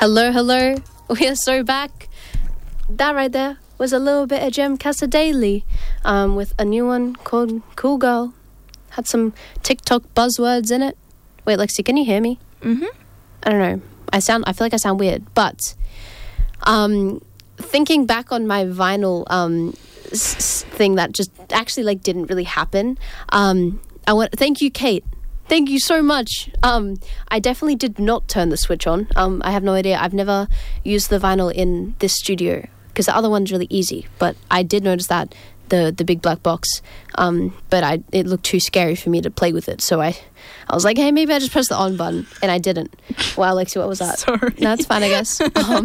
Hello, hello. We are so back. That right there was a little bit of Jem Casadei with a new one called Cool Girl. Had some TikTok buzzwords in it. Wait, Lexi, can you hear me? Mm-hmm. I don't know. I feel like I sound weird, but thinking back on my vinyl thing that just actually like didn't really happen. Thank you, Kate. Thank you so much. I definitely did not turn the switch on. I have no idea. I've never used the vinyl in this studio because the other one's really easy. But I did notice that the big black box. But it looked too scary for me to play with it. So I was like, hey, maybe I just press the on button, and I didn't. Wow, Lexi, what was that? Sorry. No, it's fine, I guess.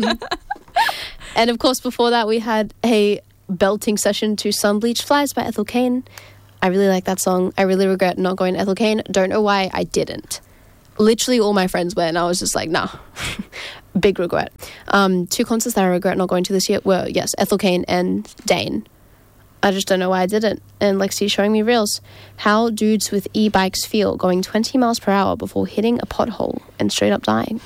And of course, before that, we had a belting session to Sun Bleached Flies by Ethel Cain. I really like that song. I really regret not going to Ethel Cain. Don't know why I didn't. Literally all my friends went, and I was just like, nah. Big regret. 2 concerts that I regret not going to this year were, yes, Ethel Cain and Dane. I just don't know why I didn't. And Lexi's showing me reels. How dudes with e-bikes feel going 20 miles per hour before hitting a pothole and straight up dying.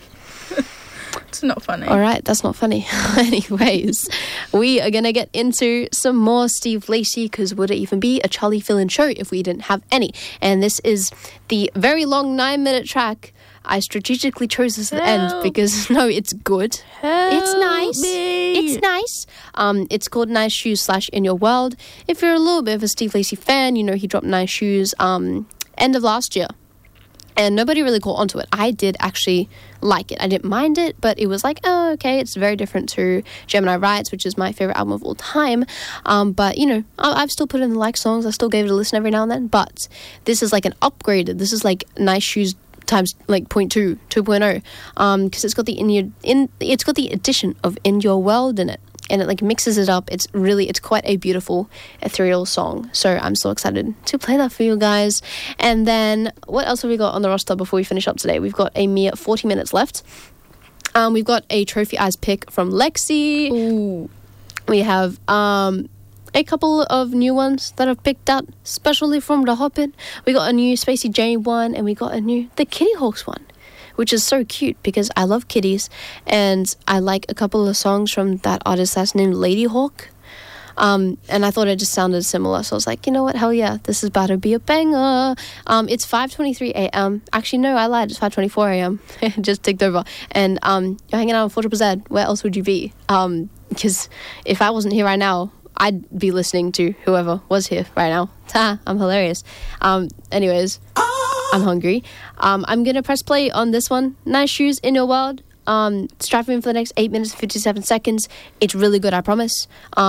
It's not funny. All right, that's not funny. Anyways, we are going to get into some more Steve Lacy, because would it even be a Charlie Fillin show if we didn't have any? And this is the very long 9-minute track. I strategically chose this at the end because, no, it's good. It's nice. It's nice. It's called Nice Shoes / In Your World. If you're a little bit of a Steve Lacy fan, you know he dropped Nice Shoes end of last year. And nobody really caught onto it. I did actually like it. I didn't mind it, but it was like, oh, okay, it's very different to Gemini Riots, which is my favorite album of all time. But, you know, I've still put in the like songs. I still gave it a listen every now and then. But this is like an upgraded. This is like Nice Shoes times like 2.0. Because it's got it's got the addition of In Your World in it. And it like mixes it up. It's quite a beautiful, ethereal song. So I'm so excited to play that for you guys. And then what else have we got on the roster before we finish up today? We've got a mere 40 minutes left. We've got a Trophy Eyes pick from Lexi. Ooh. We have a couple of new ones that I've picked out, especially from the Hoppin'. We got a new Spacey J one, and we got a new The Kitty Hawks one, which is so cute because I love kitties, and I like a couple of songs from that artist that's named Lady Hawk. And I thought it just sounded similar, so I was like, you know what, hell yeah, this is about to be a banger. It's 5:23 a.m. Actually, no, I lied, it's 5:24 a.m. Just ticked over. And you're hanging out with 4ZZZ. Where else would you be? Because if I wasn't here right now, I'd be listening to whoever was here right now. I'm hilarious. Anyways, I'm hungry. I'm going to press play on this one. Nice Shoes, In Your World. Strap in for the next 8 minutes and 57 seconds. It's really good, I promise.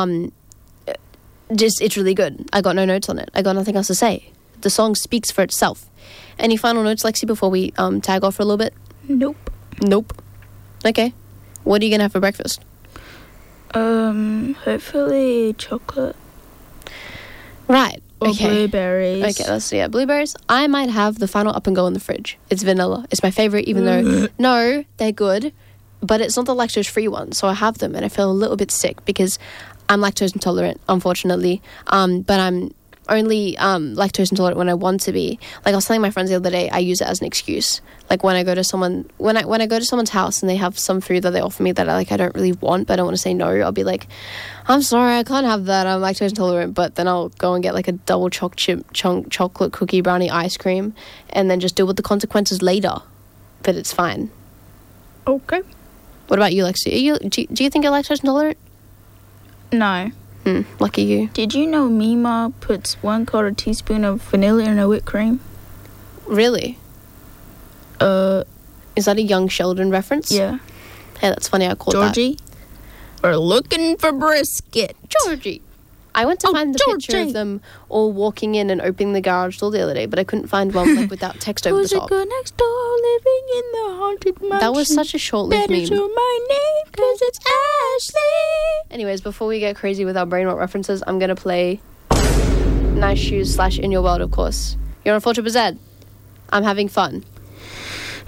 It's really good. I got no notes on it. I got nothing else to say. The song speaks for itself. Any final notes, Lexi, before we tag off for a little bit? Nope. Okay. What are you going to have for breakfast? Hopefully chocolate. Right. Or okay. blueberries. Okay, blueberries. I might have the final Up and Go in the fridge. It's vanilla. It's my favorite, even though, no, they're good, but it's not the lactose-free one, so I have them, and I feel a little bit sick because I'm lactose intolerant, unfortunately, but I'm only lactose intolerant when I want to be. Like I was telling my friends the other day, I use it as an excuse. Like when I go to someone's house and they have some food that they offer me that I don't really want, but I don't want to say no, I'll be like, I'm sorry, I can't have that, I'm lactose intolerant. But then I'll go and get like a double chocolate cookie brownie ice cream and then just deal with the consequences later. But it's fine. Okay. What about you, Lexi? Do you think you're lactose intolerant? No. Lucky you. Did you know Mima puts 1/4 teaspoon of vanilla in her whipped cream? Really? Is that a Young Sheldon reference? Yeah. Hey, that's funny. I called Georgie, we're looking for brisket. Georgie. I went to find the picture of them all walking in and opening the garage door the other day, but I couldn't find one like without text over the top. Who's a girl next door living in the haunted mansion? That was such a short-lived meme. Better my name, 'cause it's Ashley. Anyways, before we get crazy with our brain rot references, I'm going to play Nice Shoes / In Your World, of course. You're on 4ZZZ. I'm having fun.